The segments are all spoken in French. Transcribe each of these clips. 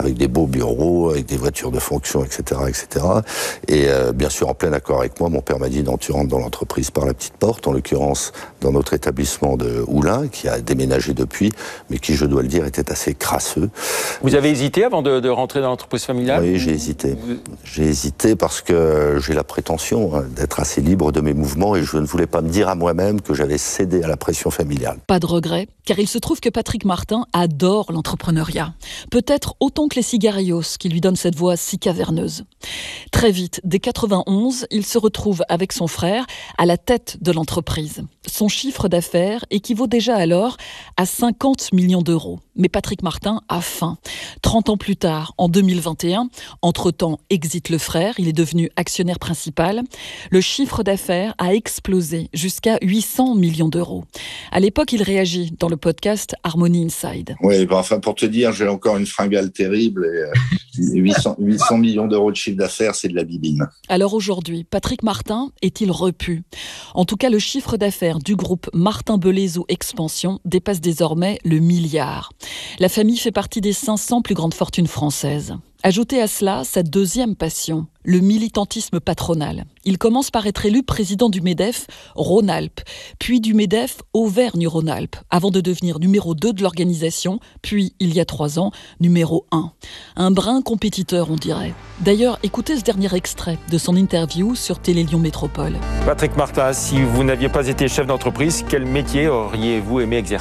avec des beaux bureaux, avec des voitures de fonction, etc., etc. Et bien sûr, en plein accord avec moi, mon père m'a dit non, tu rentres dans l'entreprise par la petite porte, en l'occurrence dans notre établissement de Oulin, qui a déménagé depuis, mais qui, je dois le dire, était assez crasseux. Vous avez hésité avant de rentrer dans l'entreprise familiale ? Oui, j'ai hésité. J'ai hésité parce que j'ai la prétention d'être assez libre de mes mouvements et je ne voulais pas me dire à moi-même que j'avais cédé à la pression familiale. Pas de regret, car il se trouve que Patrick Martin adore l'entrepreneuriat. Peut-être autant que les cigarios qui lui donnent cette voix si caverneuse. Très vite, dès 91, il se retrouve avec son frère à la tête de l'entreprise. Son chiffre d'affaires équivaut déjà alors à 50 millions d'euros. Mais Patrick Martin a faim. 30 ans plus tard, en 2021, entre-temps, exit le frère, il est devenu actionnaire principal. Le chiffre d'affaires a explosé jusqu'à 800 millions d'euros. À l'époque, il réagit dans le podcast Harmony Inside. Oui, enfin, pour te dire, j'ai encore une fringale terrible et 800 millions d'euros de chiffre d'affaires, c'est de la bibine. Alors aujourd'hui, Patrick Martin est-il repu ? En tout cas, le chiffre d'affaires du groupe Martin Belezo Expansion dépasse désormais le milliard. La famille fait partie des 500 plus grandes fortunes françaises. Ajoutez à cela sa deuxième passion, le militantisme patronal. Il commence par être élu président du MEDEF Rhône-Alpes, puis du MEDEF Auvergne-Rhône-Alpes, avant de devenir numéro 2 de l'organisation, puis, il y a 3 ans, numéro 1. Un brin compétiteur, on dirait. D'ailleurs, écoutez ce dernier extrait de son interview sur Télé Lyon Métropole. Patrick Martin, si vous n'aviez pas été chef d'entreprise, quel métier auriez-vous aimé exercer ?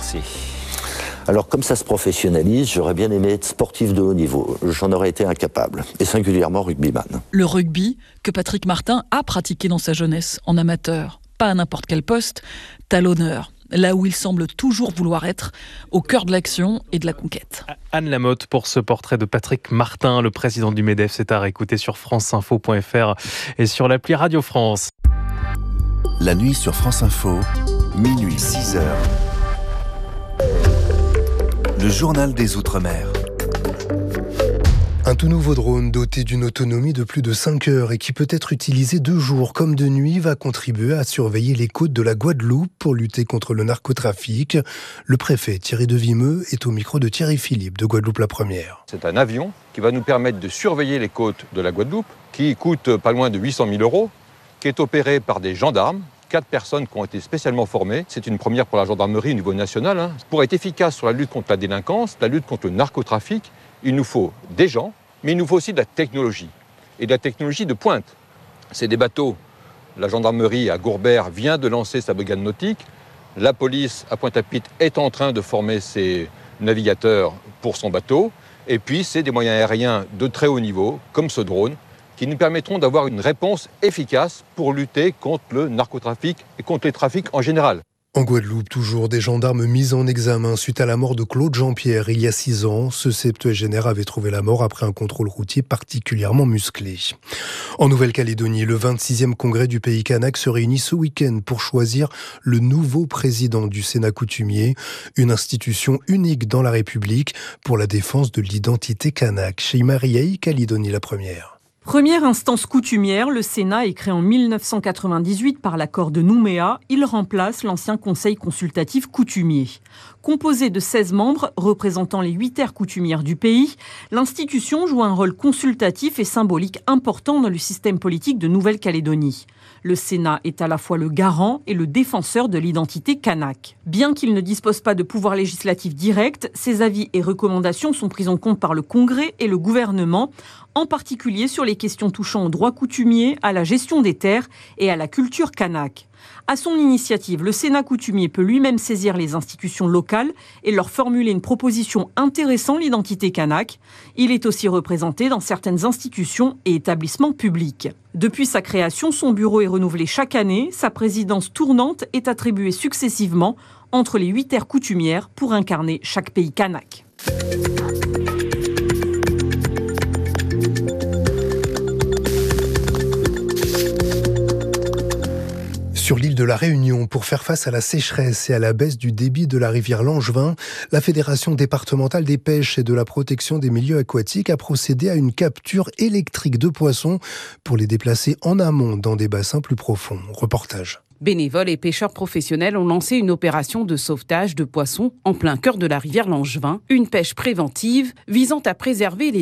Alors, comme ça se professionnalise, j'aurais bien aimé être sportif de haut niveau. J'en aurais été incapable, et singulièrement rugbyman. Le rugby que Patrick Martin a pratiqué dans sa jeunesse, en amateur. Pas à n'importe quel poste, talonneur. Là où il semble toujours vouloir être, au cœur de l'action et de la conquête. Anne Lamotte pour ce portrait de Patrick Martin, le président du MEDEF. C'est à réécouter sur franceinfo.fr et sur l'appli Radio France. La nuit sur France Info, minuit 6h. Le journal des Outre-mer. Un tout nouveau drone doté d'une autonomie de plus de 5 heures et qui peut être utilisé de jour comme de nuit va contribuer à surveiller les côtes de la Guadeloupe pour lutter contre le narcotrafic. Le préfet Thierry Devimeux est au micro de Thierry Philippe de Guadeloupe la Première. C'est un avion qui va nous permettre de surveiller les côtes de la Guadeloupe, qui coûte pas loin de 800 000 euros, qui est opéré par des gendarmes. 4 personnes qui ont été spécialement formées. C'est une première pour la gendarmerie au niveau national. Pour être efficace sur la lutte contre la délinquance, la lutte contre le narcotrafic, il nous faut des gens, mais il nous faut aussi de la technologie. Et de la technologie de pointe. C'est des bateaux. La gendarmerie à Gourbert vient de lancer sa brigade nautique. La police à Pointe-à-Pitre est en train de former ses navigateurs pour son bateau. Et puis, c'est des moyens aériens de très haut niveau, comme ce drone, qui nous permettront d'avoir une réponse efficace pour lutter contre le narcotrafic et contre les trafics en général. En Guadeloupe, toujours des gendarmes mis en examen suite à la mort de Claude Jean-Pierre il y a 6 ans. Ce septuagénaire avait trouvé la mort après un contrôle routier particulièrement musclé. En Nouvelle-Calédonie, le 26e congrès du pays kanak se réunit ce week-end pour choisir le nouveau président du Sénat coutumier, une institution unique dans la République pour la défense de l'identité kanak. Chez Mariaï, Calédonie la Première. Première instance coutumière, le Sénat est créé en 1998 par l'accord de Nouméa. Il remplace l'ancien conseil consultatif coutumier. Composé de 16 membres représentant les 8 terres coutumières du pays, l'institution joue un rôle consultatif et symbolique important dans le système politique de Nouvelle-Calédonie. Le Sénat est à la fois le garant et le défenseur de l'identité kanak. Bien qu'il ne dispose pas de pouvoir législatif direct, ses avis et recommandations sont pris en compte par le Congrès et le gouvernement, en particulier sur les questions touchant aux droits coutumiers, à la gestion des terres et à la culture kanak. À son initiative, le Sénat coutumier peut lui-même saisir les institutions locales et leur formuler une proposition intéressant l'identité kanak. Il est aussi représenté dans certaines institutions et établissements publics. Depuis sa création, son bureau est renouvelé chaque année. Sa présidence tournante est attribuée successivement entre les 8 terres coutumières pour incarner chaque pays kanak. Sur l'île de la Réunion, pour faire face à la sécheresse et à la baisse du débit de la rivière Langevin, la Fédération départementale des pêches et de la protection des milieux aquatiques a procédé à une capture électrique de poissons pour les déplacer en amont dans des bassins plus profonds. Reportage. Bénévoles et pêcheurs professionnels ont lancé une opération de sauvetage de poissons en plein cœur de la rivière Langevin, une pêche préventive visant à préserver les